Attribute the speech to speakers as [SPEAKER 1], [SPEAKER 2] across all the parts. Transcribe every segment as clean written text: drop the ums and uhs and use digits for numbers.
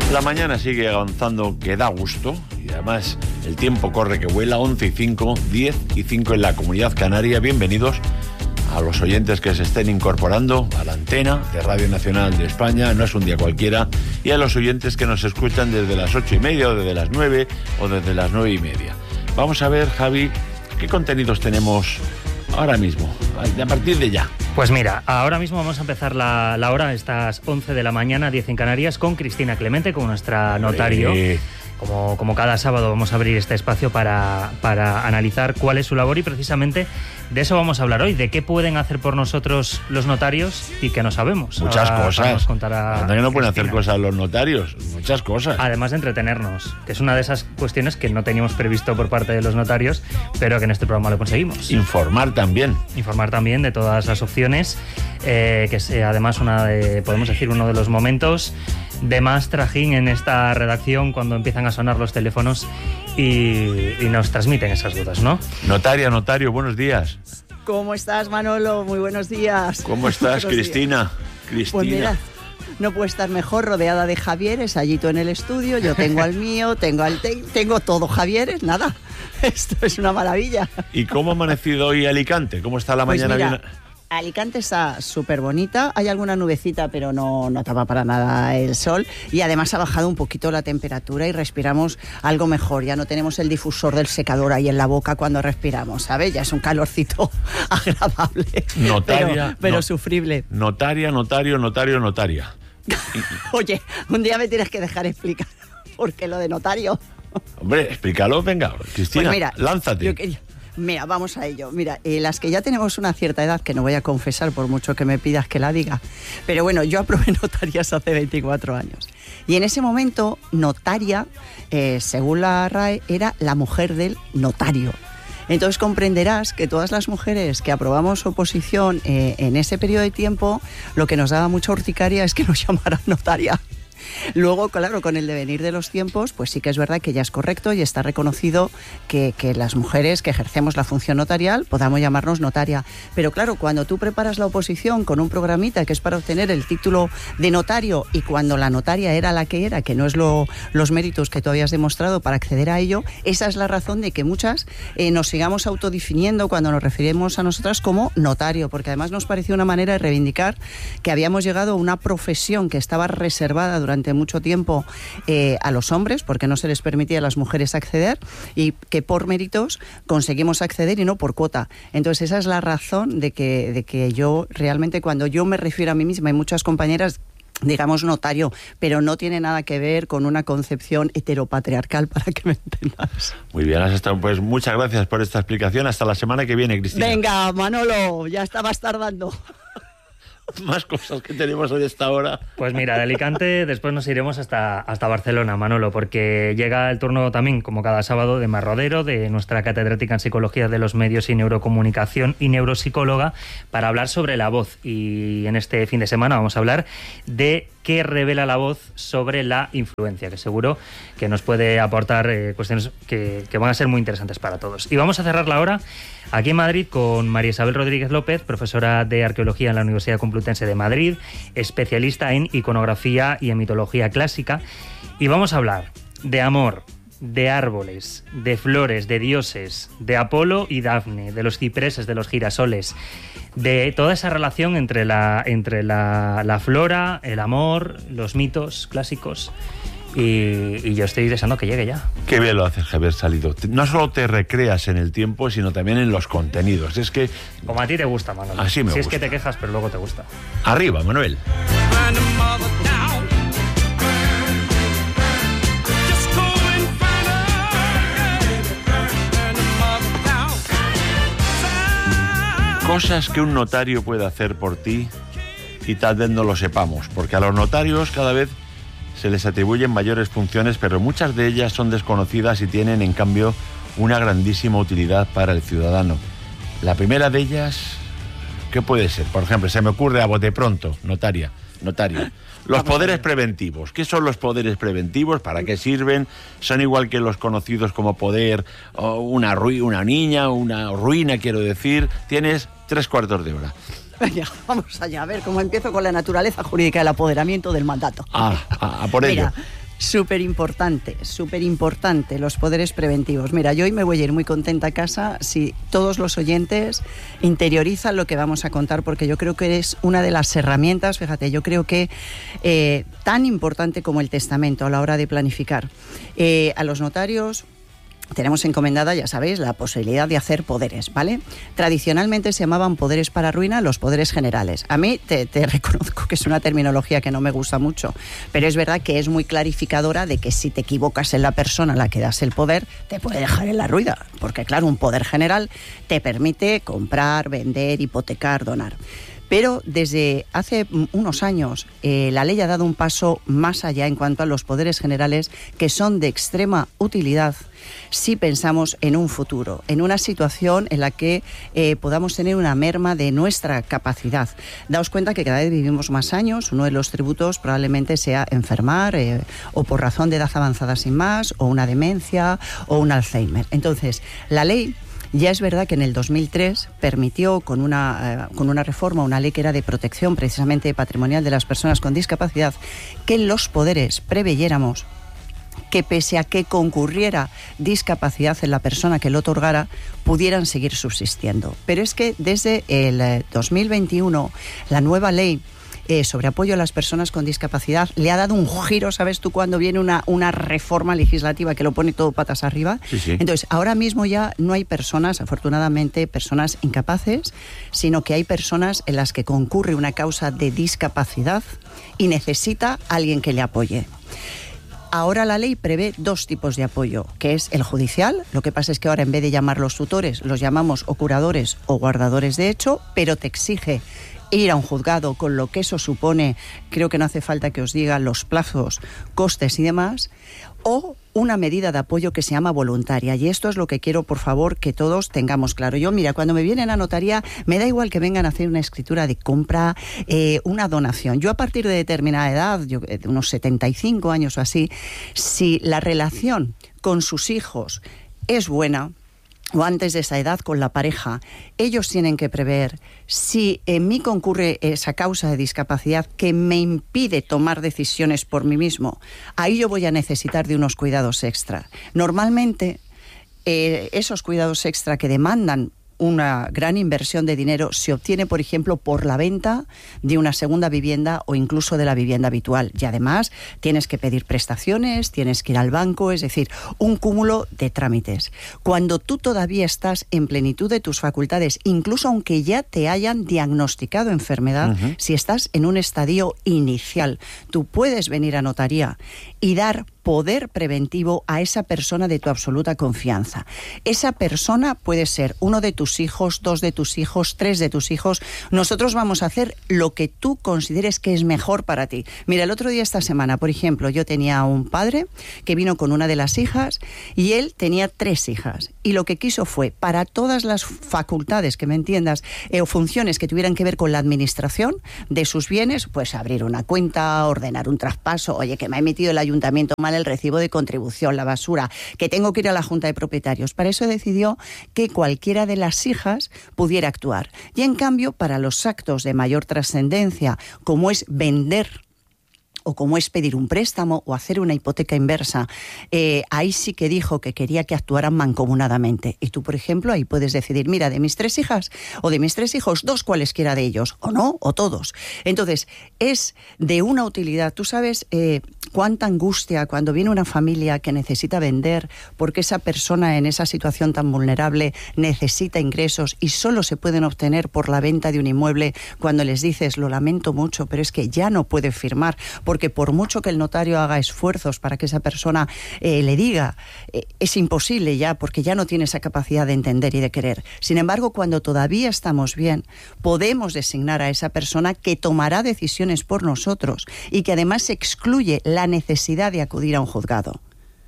[SPEAKER 1] La mañana sigue avanzando, que da gusto, y además el tiempo corre que vuela. 11:05, 10:05 en la Comunidad Canaria. Bienvenidos a los oyentes que se estén incorporando a la antena de Radio Nacional de España, no es un día cualquiera, y a los oyentes que nos escuchan desde las 8:30 o desde las 9 o desde las 9:30. Vamos a ver, Javi, qué contenidos tenemos ahora mismo, a partir de ya.
[SPEAKER 2] Pues mira, ahora mismo vamos a empezar la hora a estas 11 de la mañana, 10 en Canarias, con Cristina Clemente, con nuestra notario. Como cada sábado vamos a abrir este espacio para analizar cuál es su labor, y precisamente de eso vamos a hablar hoy, de qué pueden hacer por nosotros los notarios y que no sabemos.
[SPEAKER 1] Muchas cosas.
[SPEAKER 2] Anda
[SPEAKER 1] que no pueden hacer cosas los notarios, muchas cosas.
[SPEAKER 2] Además de entretenernos, que es una de esas cuestiones que no teníamos previsto por parte de los notarios, pero que en este programa lo conseguimos.
[SPEAKER 1] Informar también
[SPEAKER 2] de todas las opciones, que es además podemos decir, uno de los momentos de más trajín en esta redacción, cuando empiezan a sonar los teléfonos y nos transmiten esas dudas, ¿no?
[SPEAKER 1] Notario, buenos días.
[SPEAKER 3] ¿Cómo estás, Manolo? Muy buenos días.
[SPEAKER 1] ¿Cómo estás, Cristina?
[SPEAKER 3] Pues mira, no puedo estar mejor rodeada de Javieres, allí tú en el estudio, yo tengo al mío, tengo todo Javieres, nada. Esto es una maravilla.
[SPEAKER 1] ¿Y cómo ha amanecido hoy Alicante? ¿Cómo está la mañana?
[SPEAKER 3] Mira,
[SPEAKER 1] bien?
[SPEAKER 3] Alicante está súper bonita, hay alguna nubecita, pero no tapa para nada el sol, y además ha bajado un poquito la temperatura y respiramos algo mejor. Ya no tenemos el difusor del secador ahí en la boca cuando respiramos, ¿sabes? Ya es un calorcito agradable, pero sufrible.
[SPEAKER 1] Notaria.
[SPEAKER 3] Oye, un día me tienes que dejar explicar por qué lo de notario.
[SPEAKER 1] Hombre, explícalo, venga, Cristina,
[SPEAKER 3] pues mira,
[SPEAKER 1] lánzate.
[SPEAKER 3] Mira, vamos a ello. Mira, las que ya tenemos una cierta edad, que no voy a confesar por mucho que me pidas que la diga, pero bueno, yo aprobé notarias hace 24 años. Y en ese momento, notaria, según la RAE, era la mujer del notario. Entonces comprenderás que todas las mujeres que aprobamos oposición en ese periodo de tiempo, lo que nos daba mucha urticaria es que nos llamaran notaria. Luego, claro, con el devenir de los tiempos, pues sí que es verdad que ya es correcto y está reconocido que las mujeres que ejercemos la función notarial podamos llamarnos notaria. Pero claro, cuando tú preparas la oposición con un programita que es para obtener el título de notario, y cuando la notaria era la que era, que no es los méritos que tú habías demostrado para acceder a ello, esa es la razón de que muchas nos sigamos autodefiniendo cuando nos referimos a nosotras como notario, porque además nos pareció una manera de reivindicar que habíamos llegado a una profesión que estaba reservada durante mucho tiempo a los hombres, porque no se les permitía a las mujeres acceder, y que por méritos conseguimos acceder y no por cuota. Entonces esa es la razón de que yo realmente, cuando yo me refiero a mí misma, hay muchas compañeras, digamos notario, pero no tiene nada que ver con una concepción heteropatriarcal, para que me entendas.
[SPEAKER 1] Muy bien, has estado, pues muchas gracias por esta explicación. Hasta la semana que viene, Cristina.
[SPEAKER 3] Venga, Manolo, ya estabas tardando.
[SPEAKER 1] Más cosas que tenemos hoy a esta hora.
[SPEAKER 2] Pues mira, de Alicante después nos iremos hasta Barcelona, Manolo, porque llega el turno también, como cada sábado, de Mar Rodero, de nuestra catedrática en Psicología de los Medios y Neurocomunicación y neuropsicóloga, para hablar sobre la voz. Y en este fin de semana vamos a hablar de qué revela la voz sobre la influencia, que seguro que nos puede aportar cuestiones que van a ser muy interesantes para todos. Y vamos a cerrar la hora aquí en Madrid con María Isabel Rodríguez López, profesora de Arqueología en la Universidad Complutense de Madrid, especialista en iconografía y en mitología clásica. Y vamos a hablar de amor, de árboles, de flores, de dioses, de Apolo y Dafne, de los cipreses, de los girasoles, de toda esa relación entre la flora, el amor, los mitos clásicos. Y yo estoy deseando que llegue ya.
[SPEAKER 1] Qué bien lo haces, Javier Salido. No solo te recreas en el tiempo, sino también en los contenidos. Es que...
[SPEAKER 2] Como a ti te gusta, Manolo.
[SPEAKER 1] Así me gusta.
[SPEAKER 2] Si es que te quejas, pero luego te gusta.
[SPEAKER 1] Arriba, Manuel. Cosas que un notario puede hacer por ti y tal vez no lo sepamos, porque a los notarios cada vez se les atribuyen mayores funciones, pero muchas de ellas son desconocidas y tienen, en cambio, una grandísima utilidad para el ciudadano. La primera de ellas, ¿qué puede ser? Por ejemplo, se me ocurre a bote pronto, notario. Los poderes preventivos. ¿Qué son los poderes preventivos? ¿Para qué sirven? ¿Son igual que los conocidos como poder, una niña, una ruina, quiero decir? Tienes 3/4 de hora.
[SPEAKER 3] Venga, vamos allá, a ver cómo empiezo con la naturaleza jurídica del apoderamiento del mandato.
[SPEAKER 1] Por ello.
[SPEAKER 3] Mira, Súper importante los poderes preventivos. Mira, yo hoy me voy a ir muy contenta a casa si todos los oyentes interiorizan lo que vamos a contar, porque yo creo que es una de las herramientas, fíjate, yo creo que tan importante como el testamento a la hora de planificar. A los notarios tenemos encomendada, ya sabéis, la posibilidad de hacer poderes, ¿vale? Tradicionalmente se llamaban poderes para ruina los poderes generales. A mí te reconozco que es una terminología que no me gusta mucho, pero es verdad que es muy clarificadora de que si te equivocas en la persona a la que das el poder, te puede dejar en la ruina. Porque claro, un poder general te permite comprar, vender, hipotecar, donar. Pero desde hace unos años la ley ha dado un paso más allá en cuanto a los poderes generales, que son de extrema utilidad si pensamos en un futuro, en una situación en la que podamos tener una merma de nuestra capacidad. Daos cuenta que cada vez vivimos más años, uno de los tributos probablemente sea enfermar o por razón de edad avanzada sin más, o una demencia o un Alzheimer. Entonces, la ley ya es verdad que en el 2003 permitió con una reforma, una ley que era de protección precisamente patrimonial de las personas con discapacidad, que en los poderes preveyéramos que pese a que concurriera discapacidad en la persona que lo otorgara, pudieran seguir subsistiendo. Pero es que desde el 2021 la nueva ley sobre apoyo a las personas con discapacidad le ha dado un giro, ¿sabes tú? Cuando viene una reforma legislativa que lo pone todo patas arriba.
[SPEAKER 1] Sí.
[SPEAKER 3] Entonces, ahora mismo ya no hay personas, afortunadamente, personas incapaces, sino que hay personas en las que concurre una causa de discapacidad y necesita alguien que le apoye. Ahora la ley prevé dos tipos de apoyo, que es el judicial. Lo que pasa es que ahora en vez de llamarlos tutores, los llamamos o curadores o guardadores de hecho, pero te exige ir a un juzgado, con lo que eso supone, creo que no hace falta que os diga los plazos, costes y demás, o una medida de apoyo que se llama voluntaria. Y esto es lo que quiero, por favor, que todos tengamos claro. Yo, mira, cuando me vienen a notaría, me da igual que vengan a hacer una escritura de compra, una donación. Yo a partir de determinada edad, de unos 75 años o así, si la relación con sus hijos es buena, o antes de esa edad con la pareja, ellos tienen que prever si en mí concurre esa causa de discapacidad que me impide tomar decisiones por mí mismo. Ahí yo voy a necesitar de unos cuidados extra. Normalmente, esos cuidados extra que demandan una gran inversión de dinero se obtiene, por ejemplo, por la venta de una segunda vivienda o incluso de la vivienda habitual. Y además tienes que pedir prestaciones, tienes que ir al banco, es decir, un cúmulo de trámites. Cuando tú todavía estás en plenitud de tus facultades, incluso aunque ya te hayan diagnosticado enfermedad, si estás en un estadio inicial, tú puedes venir a notaría y dar poder preventivo a esa persona de tu absoluta confianza. Esa persona puede ser uno de tus hijos, dos de tus hijos, tres de tus hijos. Nosotros vamos a hacer lo que tú consideres que es mejor para ti. Mira, el otro día, esta semana, por ejemplo, yo tenía un padre que vino con una de las hijas y él tenía 3 hijas. Y lo que quiso fue, para todas las facultades, que me entiendas, o funciones que tuvieran que ver con la administración de sus bienes, pues abrir una cuenta, ordenar un traspaso, oye, que me ha emitido el ayuntamiento mal el recibo de contribución, la basura, que tengo que ir a la junta de propietarios. Para eso decidió que cualquiera de las hijas pudiera actuar. Y en cambio, para los actos de mayor trascendencia, como es vender o como es pedir un préstamo o hacer una hipoteca inversa, ahí sí que dijo que quería que actuaran mancomunadamente. Y tú, por ejemplo, ahí puedes decidir, mira, de mis 3 hijas o de mis 3 hijos, 2 cualesquiera de ellos, o no, o todos. Entonces, es de una utilidad. Tú sabes cuánta angustia cuando viene una familia que necesita vender porque esa persona en esa situación tan vulnerable necesita ingresos y solo se pueden obtener por la venta de un inmueble, cuando les dices, lo lamento mucho, pero es que ya no puede firmar, porque por mucho que el notario haga esfuerzos para que esa persona le diga, es imposible ya, porque ya no tiene esa capacidad de entender y de querer. Sin embargo, cuando todavía estamos bien, podemos designar a esa persona que tomará decisiones por nosotros y que además excluye la necesidad de acudir a un juzgado.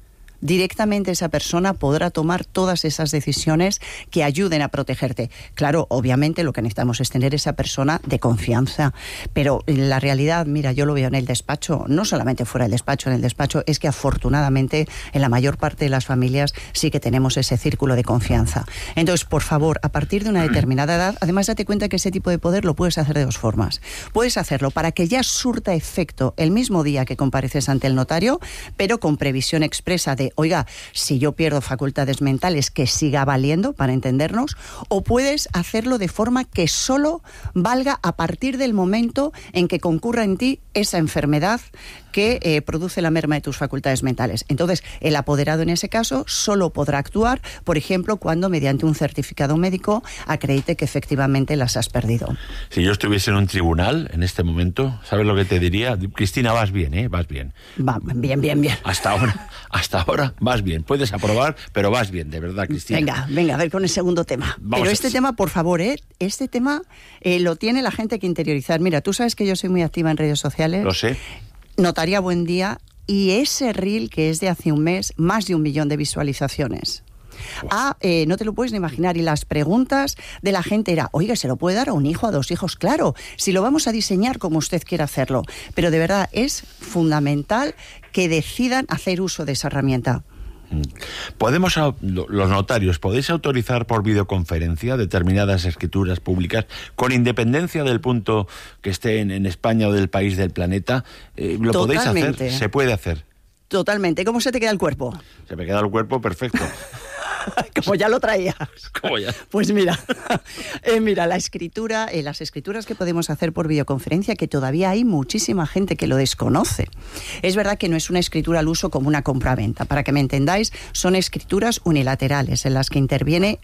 [SPEAKER 3] directamente esa persona podrá tomar todas esas decisiones que ayuden a protegerte. Claro, obviamente lo que necesitamos es tener esa persona de confianza, pero en la realidad, mira, yo lo veo en el despacho, no solamente fuera del despacho, en el despacho, es que afortunadamente en la mayor parte de las familias sí que tenemos ese círculo de confianza. Entonces, por favor, a partir de una determinada edad, además date cuenta que ese tipo de poder lo puedes hacer de dos formas. Puedes hacerlo para que ya surta efecto el mismo día que compareces ante el notario, pero con previsión expresa de, oiga, si yo pierdo facultades mentales, que siga valiendo, para entendernos, o puedes hacerlo de forma que solo valga a partir del momento en que concurra en ti esa enfermedad que produce la merma de tus facultades mentales. Entonces, el apoderado en ese caso solo podrá actuar, por ejemplo, cuando mediante un certificado médico acredite que efectivamente las has perdido.
[SPEAKER 1] Si yo estuviese en un tribunal en este momento, ¿sabes lo que te diría? Cristina, vas bien, ¿eh? Vas bien.
[SPEAKER 3] Va, bien.
[SPEAKER 1] Hasta ahora vas bien. Puedes aprobar, pero vas bien, de verdad, Cristina.
[SPEAKER 3] Venga, a ver con el segundo tema. Pero este tema, por favor, este tema lo tiene la gente que interiorizar. Mira, tú sabes que yo soy muy activa en redes sociales.
[SPEAKER 1] Lo sé.
[SPEAKER 3] Notaría Buen Día, y ese reel que es de hace un mes, más de 1 millón de visualizaciones. No te lo puedes ni imaginar. Y las preguntas de la gente era, oiga, ¿se lo puede dar a un hijo, a 2 hijos? Claro, si lo vamos a diseñar como usted quiera hacerlo. Pero de verdad es fundamental que decidan hacer uso de esa herramienta.
[SPEAKER 1] Los notarios, ¿podéis autorizar por videoconferencia determinadas escrituras públicas con independencia del punto que estén en España o del país del planeta? ¿Lo podéis hacer? ¿Se puede hacer?
[SPEAKER 3] Totalmente. ¿Cómo se te queda el cuerpo?
[SPEAKER 1] Se me queda el cuerpo perfecto.
[SPEAKER 3] Como ya lo traías.
[SPEAKER 1] ¿Cómo ya?
[SPEAKER 3] Pues mira, la escritura, las escrituras que podemos hacer por videoconferencia, que todavía hay muchísima gente que lo desconoce. Es verdad que no es una escritura al uso como una compraventa. Para que me entendáis, son escrituras unilaterales en las que interviene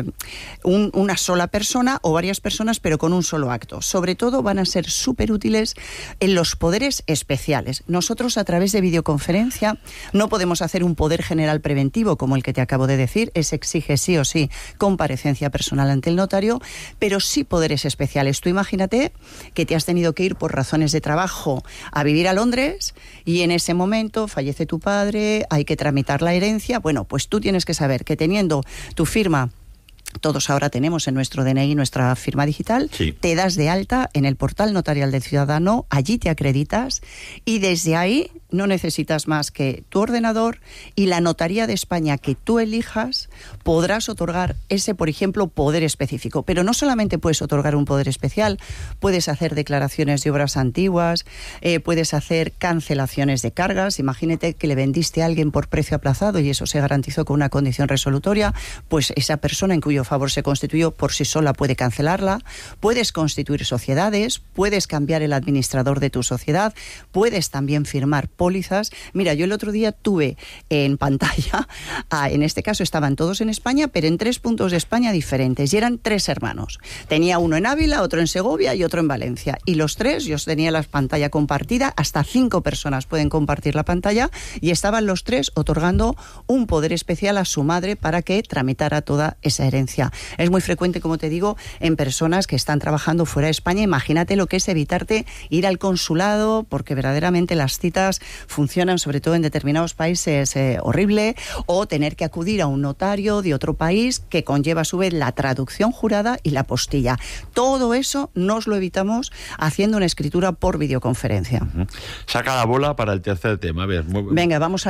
[SPEAKER 3] una sola persona o varias personas, pero con un solo acto. Sobre todo van a ser súper útiles en los poderes especiales. Nosotros, a través de videoconferencia, no podemos hacer un poder general preventivo como el que te acabo de decir. Se exige sí o sí comparecencia personal ante el notario, pero sí poderes especiales. Tú imagínate que te has tenido que ir por razones de trabajo a vivir a Londres y en ese momento fallece tu padre, hay que tramitar la herencia. Bueno, pues tú tienes que saber que teniendo tu firma, todos ahora tenemos en nuestro DNI nuestra firma digital, sí. Te das de alta en el portal notarial del ciudadano, allí te acreditas y desde ahí no necesitas más que tu ordenador y la notaría de España que tú elijas podrás otorgar ese, por ejemplo, poder específico. Pero no solamente puedes otorgar un poder especial, puedes hacer declaraciones de obras antiguas, puedes hacer cancelaciones de cargas. Imagínate que le vendiste a alguien por precio aplazado y eso se garantizó con una condición resolutoria, pues esa persona en cuyo favor se constituyó por sí sola puede cancelarla. Puedes constituir sociedades, puedes cambiar el administrador de tu sociedad, puedes también firmar pólizas. Mira, yo el otro día tuve en pantalla, en este caso estaban todos en España, pero en 3 puntos de España diferentes, y eran 3 hermanos. Tenía uno en Ávila, otro en Segovia y otro en Valencia. Y los 3, yo tenía la pantalla compartida, hasta 5 personas pueden compartir la pantalla, y estaban los 3 otorgando un poder especial a su madre para que tramitara toda esa herencia. Es muy frecuente, como te digo, en personas que están trabajando fuera de España. Imagínate lo que es evitarte ir al consulado, porque verdaderamente las citas funcionan, sobre todo en determinados países, horrible, o tener que acudir a un notario de otro país que conlleva a su vez la traducción jurada y la postilla. Todo eso nos lo evitamos haciendo una escritura por videoconferencia.
[SPEAKER 1] Saca la bola para el tercer tema. A ver,
[SPEAKER 3] venga, vamos a